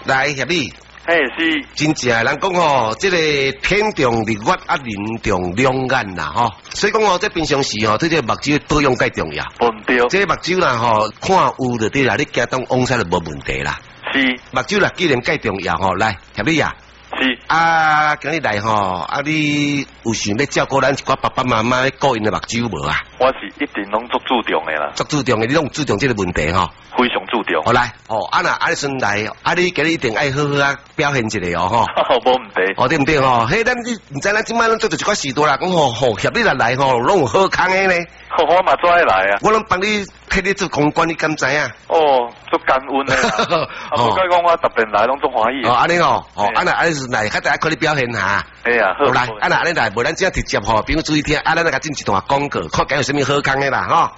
来协理。 嘿，是真正的人讲吼，这个天重日月啊，人重两眼啦吼，所以讲吼，这平常时吼，对这个目睭保养介重要。 对。 这个目睭啦吼，看有就对啦，你行动往西就无问题啦。 是。 目睭啦，既然介重要吼，来协理啊。 是。 啊，今日来吼，啊你有想要照顾咱一寡爸爸妈妈个人的目睭无啊？ 我是一定拢足注重的啦。 足注重的，你拢注重这个问题吼。 非常注重。 好来，啊那啊你先来，啊你今日一定爱好好啊表现一下哦吼。 无问题。 对不对吼？嘿，咱你唔知咱今摆拢做着一寡时多啦，讲吼协理来吼，拢有好康的呢。 我嘛做爱来啊。 我拢帮你替你做公关，你敢知啊？ 哦，足感恩的啦。我该讲我特别来拢足欢喜。 安尼啊那啊你是来，较大家看你表现下。 哎呀，好。 来，啊那安尼来，无咱这样直接吼，朋友注意听，啊咱来甲进一段广告，看敢有啥物好康的啦吼。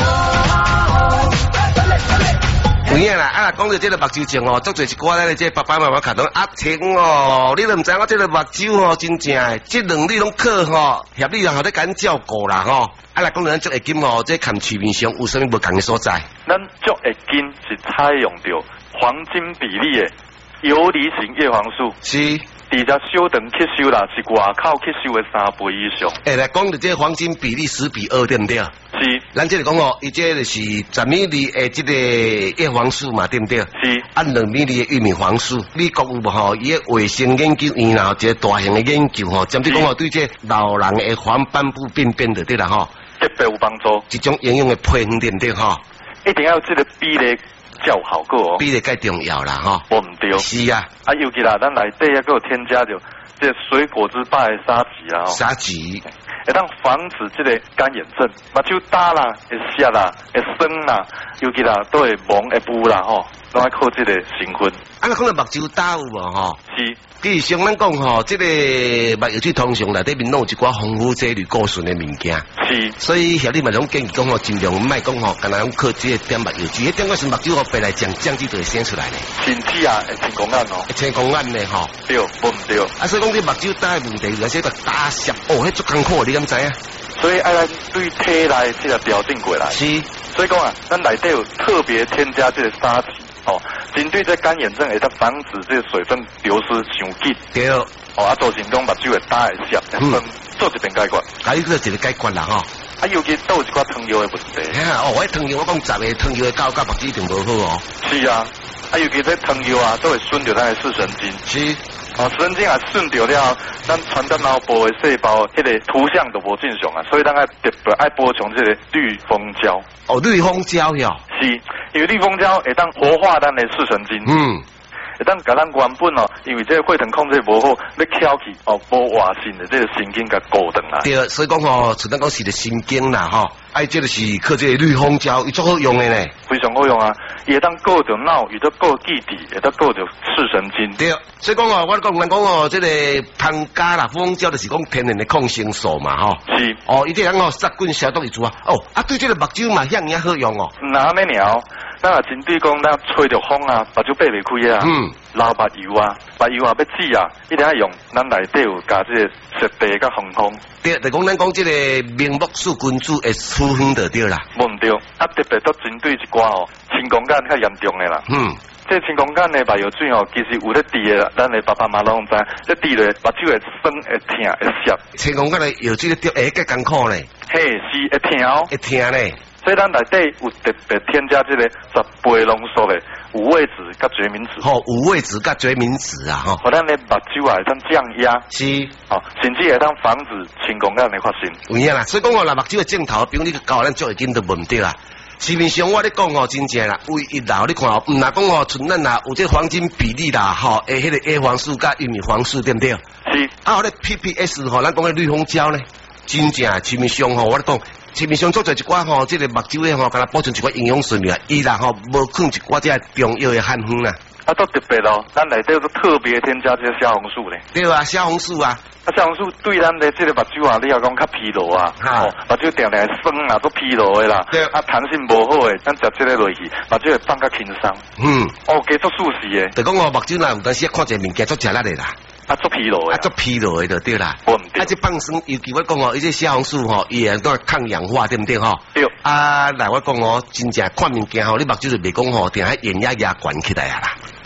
有影啦，啊，讲到这个目睭症哦，足侪一寡咱的这爸爸妈妈看到阿青哦，你都唔知我这个目睭哦，真正的，这两日拢靠吼，协理然后咧甲咱照顾啦吼。啊，来讲到咱足会金哦，这看市面上有啥物无同的所在？ 咱足会金是采用着黄金比例的游离型叶黄素。 是。 伫只小肠吸收啦，是外口吸收的3倍以上。 来讲到这黄金比例10:2，对不对？ 是。 咱这里讲哦，伊这就是10 ml 的这个叶黄素嘛，对不对？ 是。 按2 ml 的玉米黄素，美国有无吼？伊个卫生研究院啦，一个大型的研究吼，针对讲哦，对这老人的黄斑部病变的对啦吼， 特别有帮助。 一种营养的配方对不对吼？ 一定要有这个比例。较有效果哦， 比例介重要啦吼。 我唔对。 是啊。 啊，尤其啦，咱内底还有添加着这水果之霸的沙棘啊。 沙棘。 会当防止这个干眼症，目睭干啦，会涩啦，会酸啦，尤其啦都会蒙会雾啦吼，拢爱靠这个成分。 啊，那讲到目睭干有无吼？ 是。 其实咱讲吼，这个目药水通常内底面拢有一寡丰富这类固醇的物件。 是。 所以协理嘛，拢建议讲吼，尽量唔爱讲吼，干那用靠这个点目药水，迄点我是目睭吼白来降剂就会生出来咧。 甚至啊，会成功案哦。 会成功案咧吼。 对，无唔对。 啊，所以讲这目睭干的问题，而且个打湿迄足艰苦，你敢知啊？ 所以爱咱对体内这个调整过来。 是。 所以讲啊，咱内底有特别添加这个沙棘。哦，针对这干眼症，会当防止这个水分流失伤紧。 对。 哦，啊，造成讲目睭会打会涩，做一遍解决。 还有一个解决啦吼。 啊，尤其都有一寡糖尿的问题。 我糖尿，我讲10个糖尿的到目睭一定无好哦。 是啊，啊，尤其这糖尿啊，都会损到咱的视神经。 是。 哦，视神经啊损掉了，咱传到脑部的细胞，迄个图像都无正常啊，所以咱爱特别爱补充这个绿蜂胶。 哦，绿蜂胶哟。 是，因为绿蜂胶会当活化咱的视神经。会当甲咱原本哦，因为这个血糖控制无好，要翘起哦，无活性的这个神经甲固定啦。 对，所以讲吼，像咱讲是个神经啦吼，这个是靠这个绿蜂胶，伊足好用的呢。 非常好用啊！伊会当顾着脑，伊都顾记忆，会当顾着视神经。 对，所以讲哦，我讲这个蜂胶啦，蜂胶就是讲天然的抗生素嘛吼。 是。 伊这样杀菌消毒一组啊。对这个目睭嘛，遐尔好用哦。 哪咩鸟？咱也针对讲，咱吹着风啊，目睭闭袂开啊。流目油啊，目油啊要止啊，一定要用咱内底有加这个设备甲防风。 对，就讲咱讲这个明目素君子的处方就对啦。 无唔对，啊特别都针对一寡哦，青光眼较严重的啦。这青光眼的目药水哦，其实有咧滴的，咱的爸爸妈妈拢知，咧滴咧目睭会酸、会痛、会涩。 青光眼的药水咧滴会较艰苦咧。 嘿，是会痛哦。 会痛咧。 所以咱内底有特别添加这个10倍浓缩的五味子甲决明子。 五味子甲决明子啊， 互咱的目睭啊会当降压。 是。 甚至会当防止青光眼的发生。 有影啦，所以讲目睭的镜头，比如你搞咱足会紧都无唔对啦。市面上我咧讲真正啦，唯一啦，你看唔若讲像咱啦有这黄金比例啦，迄个叶黄素甲玉米黄素对不对？ 是。 咧 PPS 咱讲的绿蜂胶呢，真正市面上我咧讲。市面上做一寡这个目睭的敢若补充一寡营养素啊，伊啦无放一寡这中药的汉方啦。 都特别咯，咱内底都特别添加这个虾红素咧。 对啊，虾红素啊。 虾红素对咱的这个目睭啊，你要讲较疲劳啊，目睭定定酸啊，都疲劳的啦。对。弹性无好的，咱食这个落去，目睭会放较轻松。加足舒适的。 就讲目睭啦，有当时看一个物件足食力的啦。 足疲劳的。足疲劳的就对啦。这放生，尤其我讲伊这虾红素伊会当抗氧化，对不对对。来我讲真正看物件你目睭就袂讲定喺眼压压悬起来啊啦。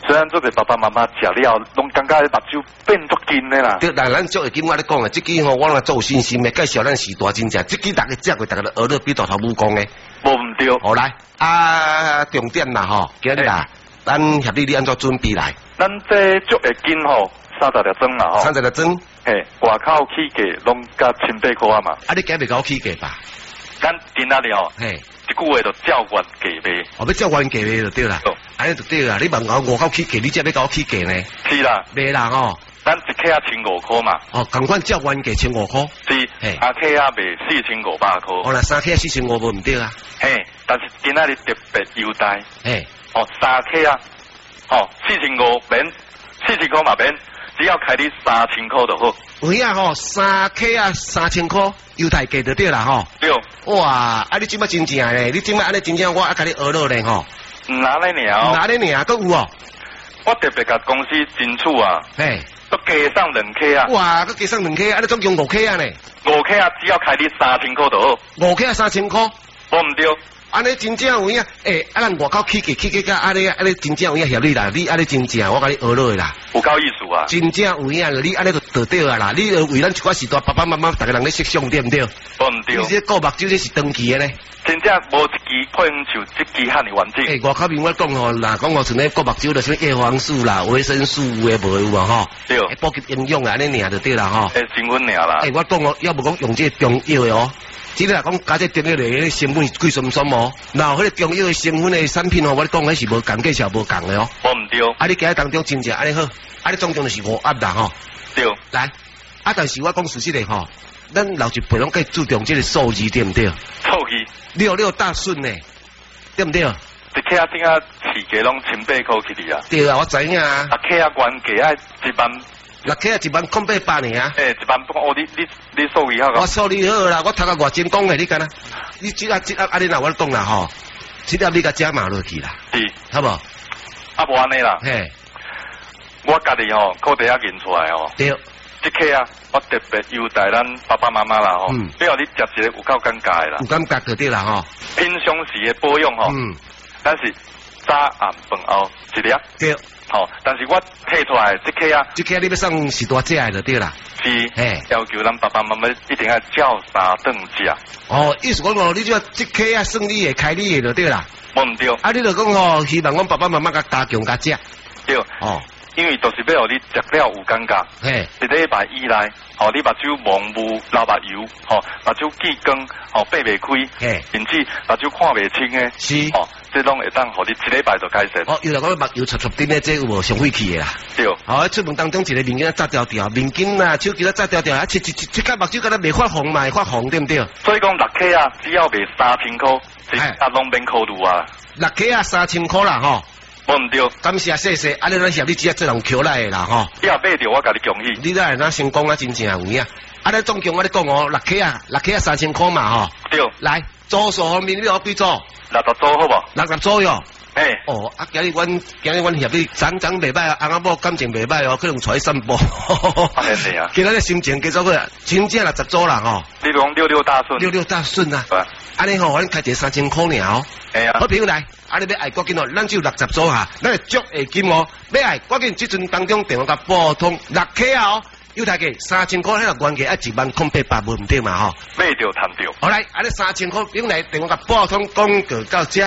虽然做个爸爸妈妈食了，拢感觉目睭变足金的啦。 对，但咱足会金我咧讲的，这支吼我若做有信心的介绍咱时大真正，这支大家食过，大家都学了比大头武功的。 无唔对。 好来，重点啦吼，今日啦，咱协你安怎准备来？ 咱这足会金吼，30粒钟啦吼。 30粒钟。 嘿，外口起价拢甲1800块啊嘛。 啊，你今日搞起价吧？ 咱今仔日吼， 嘿。 一句话就照原价卖， 哦，要照原价卖就对啦，安尼就对啦。你问我外口起价，你才要搞起价呢？ 是啦， 袂啦吼。 咱一克啊1500块嘛。 哦，同款照原价1500块。 是，阿克啊卖4500块。 哦，那3克啊4500无唔对啊。 嘿，但是今仔日特别优待。 嘿， 哦，3克啊，哦4500免，40块嘛免，只要开你3000块就好。 有影吼，3克啊3000块，优待价就对啦吼。 对。 哇，啊你即摆真正嘞，你即摆安尼真正我甲你学了咧吼。 唔拿咧尔。唔拿咧尔，都有哦。 我特别甲公司争取啊。 嘿。 都加上2克啊！ 哇，都加上2克，啊你总共5克啊呢 ？5克啊，只要开你3000块就好。 5克啊3000块， 无唔对。 安尼真正有影，咱外口起价安尼真正有影合理啦，你安尼真正我甲你学落啦。 有够意思啊！ 真正有影啦，你安尼就对啊啦，你为咱一寡时代爸爸妈妈大家人咧设想对唔对？ 无唔对。 你这顾目睭这是长期的呢。 真正无一支配方像这支遐尼完整。 外口面我讲吼，嗱讲吼，像咧顾目睭就什么叶黄素啦、维生素的无有啊吼。 对。 补给营养啊，安尼尔就对啦吼。 成分尔啦。 我讲哦，要无讲用这个中药的哦。即个来讲，加这中药的成分贵什么什么？那迄个中药的成分的产品哦，我讲迄是无共介绍无共的哦。 无唔对。 啊，你今日当中真正安尼好，啊，你总共就是5压啦吼。 对。 来，但是我讲事实的吼，咱老一辈拢计注重这个数字对唔对？ 数字。 66大顺呢，对唔对？ 一克啊，顶啊，市价拢1800块起哩啊。 对啊，我知影啊。 啊，克啊，原价啊1万。 6克啊10800呢啊。 1万不哦，你数字好个。 我数字好啦，我读个外精讲的，你敢啊？你这啊，你若我讲啦吼，这粒你甲加码落去啦。 是。 好无？ 啊，无安尼啦。 嘿。 我家己吼，靠底下认出来吼。 对。 这克啊，我特别优待咱爸爸妈妈啦吼。比如你食一个有够尴尬的啦。 有尴尬就对啦吼。 平常时的保养吼。但是早暗饭后一粒。 对。 好，但是我摕出来这克啊， 这克你要送是大只的就对啦。 是。要求咱爸爸妈妈一定要照3顿食。 哦，意思讲哦，你这克啊算你的开你的就对啦。 无唔对。 啊，你就讲哦，希望阮爸爸妈妈甲加强加食。 对。哦。因为就是要你食了有感觉，一礼拜以内，吼你目睭蒙雾、流目油，吼目睭见光，吼闭袂开，甚至目睭看袂清诶， 是， 哦，这拢会当，互你一礼拜就改善。 哦，有人讲目油撮撮顶诶，这有无上晦气诶啦？ 对。 哦，出门当中一个面巾扎掉掉，面巾啊，手机都扎掉掉，啊，切个目睭敢若未发红嘛，会发红对唔对？ 所以讲6克啊，只要卖3000块，啊拢免考虑啊。 6克啊，3000块啦，吼。 无唔对， 感谢谢谢，啊！你咱协你只做人捡来的啦吼。 你也买着，我甲你恭喜。 你来咱成功啊，真正有影。啊！咱总共我咧讲哦，6克啊3000块嘛吼。 对。 来，组数方面你要几组 ？60组好无 ？60组哟。 哦， 啊！今日阮协你长袂歹啊，翁仔某感情袂歹哦，可能出去散步。 是啊。 今仔日心情继续个，真正60组啦吼。 你讲66大顺。 66大顺啊。安尼吼，咱开一个3000块尔哦。好朋友来，你要爱赶紧哦，咱只有60组哈，咱会足会金哦。要爱赶紧，即阵当中电话甲拨通6克啊哦，有大个3000块，迄个原价10800无唔对嘛吼。 买着赚着。 好来，安尼3000块，朋友来电话甲拨通，广告到这。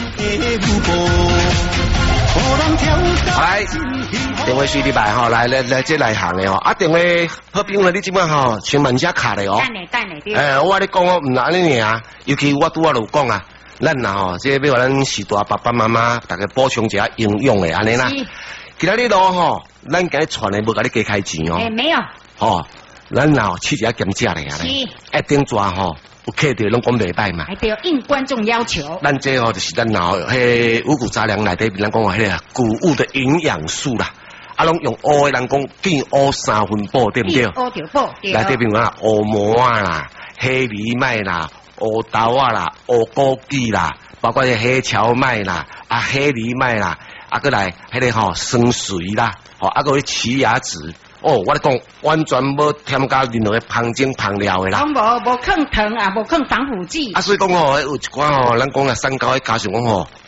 好来，电话随你来吼，来这来行的哦。电话好朋友，你即摆吼先问下卡的哦。 等下。 我跟你讲哦，唔安尼尔，尤其我拄仔就讲啊。咱呐吼，这要话咱时代爸爸妈妈大家补充一下营养的安尼啦。今仔日咯吼，咱今日传的无甲你加开钱哦。 没有。 哦，咱呐试一下减价咧安尼。一顶抓吼，有客着拢讲袂歹嘛。 还得应观众要求。 咱这吼就是咱呐迄五谷杂粮内底，咱讲话迄个谷物的营养素啦。啊，拢用乌的人讲见乌3分饱，对不对？ 乌就饱。 内底比如讲乌毛啊啦、黑藜麦啦。乌豆啊啦，乌枸杞啦，包括黑荞麦啦，黑藜麦啦，过来迄个吼酸水啦，个奇亚籽，我咧讲完全无添加任何的香精香料的啦。 无放糖啊，无放防腐剂。 所以讲有一寡咱讲三高的加上讲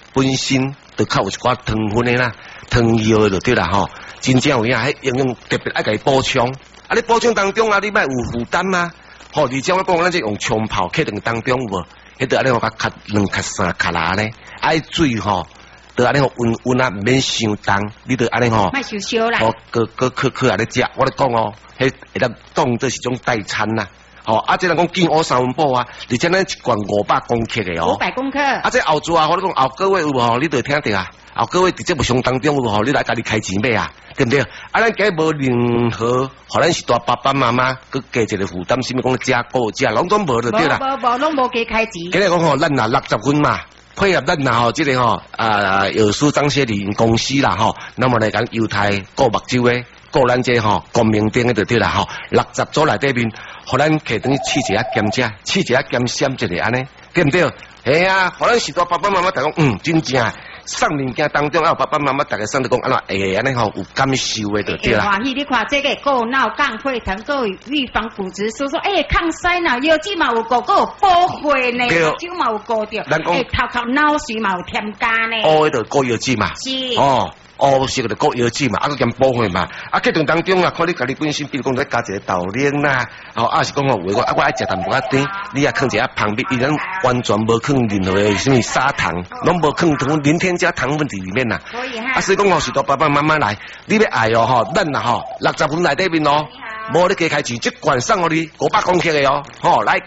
本身就靠有一寡糖分的啦，糖药就对啦吼。真正有影，迄营养特别爱甲伊补充。啊，你补充当中啊，你莫有负担吗？吼，而且我讲咱这用冲泡客顿当中有无？迄得安尼甲较2较3克拉呢，爱水吼，得安尼吼温温啊，免伤重，你得安尼吼。 莫烧烧啦。 哦，个安尼食，我咧讲哦，迄会当当做是种代餐呐。哦，啊，这人讲健康3分饱啊，而且咱一罐500公克的哦。 500公克。 啊，这后座啊，我咧讲后个月有无吼？你得听着啊。后个月伫节目上当中有无吼？你来家己开钱买啊，对不对？啊，咱家无任何，互咱是大爸爸妈妈，佮加一个负担，什么讲加购价，拢总无就对啦。 无，拢无加开钱。 今日讲吼，咱若60分嘛，配合咱若吼，这个吼有书张学礼公司啦吼，那么来讲犹太过目睭诶，过咱这吼光明灯诶就对啦吼，60组内底面，互咱摕等于试一下减价，试一下减闪一个安尼，对不对？系啊，互咱是大爸爸妈妈大讲，真正。送物件当中啊，爸爸妈妈大家送就讲安怎会安尼吼有感受的就对啦。 欢喜你看这个够脑降血糖，够预防骨质疏松，抗衰老，药剂嘛有够，够有保血呢，酒嘛有够着，头脑水嘛有添加呢。 哦，迄个高药剂嘛。 是。 哦，是个高药剂嘛，佮兼保血嘛。啊，客顿当中啊，看你家己本身，比如讲再加一个豆奶啦，啊是讲我我爱食淡薄仔甜，你也放一下旁边，伊咱完全无放任何的什么砂糖，拢无放糖，零添加糖分伫里面呐。 可以哈。 啊，所以讲哦，是到爸爸妈妈来，你要爱哦吼，咱啊吼，60分内底面哦，无你加开钱，即罐送互你500公克的哦，吼，来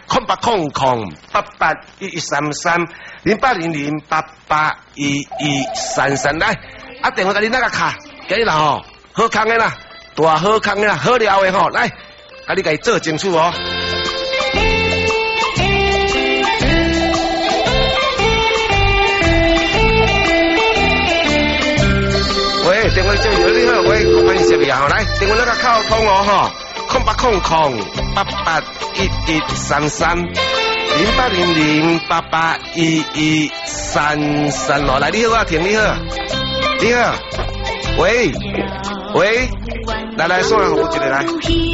0800881133，0800881133来。啊！电话甲你那个卡，给你啦吼，好康的啦，大好康的啦，好料的吼，来，甲你甲伊做清楚哦。喂，电话接入你好，喂，欢迎接入啊，来，电话那个靠通哦吼，0800881133，0800881133咯，来，你好啊，听你好。你好，喂，来，送来我一个来。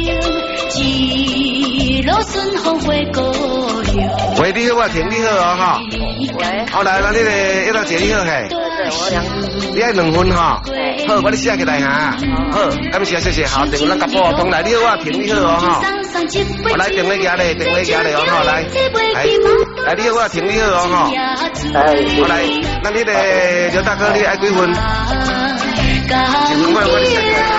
喂，你好，我听你好哦哈。喂。好来，那你个一道姐你好嘿。对，我2份。你爱2份哈。好，我你写起来哈。好，感谢谢谢，好，电话咱甲拨通来，你好，我听你好哦哈。我来电话夹咧哦哈，来，你好，我听你好哦哈。我来，那你个刘大哥，你爱几份？1份我你写起来。